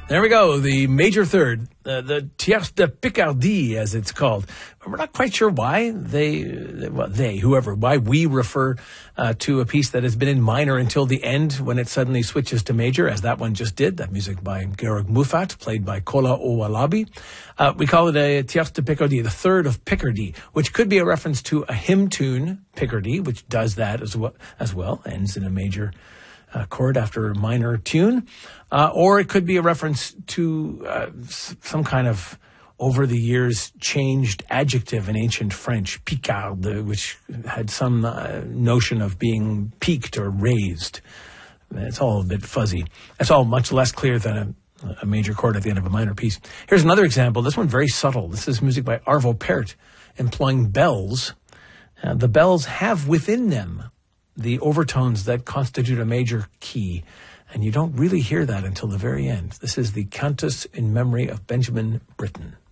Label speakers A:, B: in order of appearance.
A: There we go, the major third, the Tierce de Picardie, as it's called. We're not quite sure why why we refer to a piece that has been in minor until the end when it suddenly switches to major, as that one just did. That music by Georg Muffat, played by Kola Owalabi. We call it a Tierce de Picardie, the third of Picardy, which could be a reference to a hymn tune, Picardy, which does that as well, ends in a major chord after a minor tune, or it could be a reference to some kind of over the years changed adjective in ancient French, picarde, which had some notion of being peaked or raised. It's all a bit fuzzy. It's all much less clear than a major chord at the end of a minor piece. Here's another example. This one very subtle. This is music by Arvo Pärt, employing bells. The bells have within them the overtones that constitute a major key, and you don't really hear that until the very end. This is the Cantus in Memory of Benjamin Britten.